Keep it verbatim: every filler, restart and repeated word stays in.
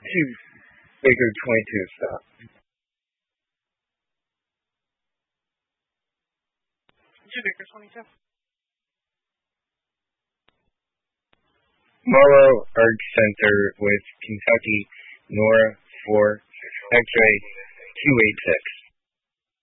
two Baker twenty-two stop. two Baker twenty-two. Morrow Arc Center with Kentucky Nora four X-ray two eight six.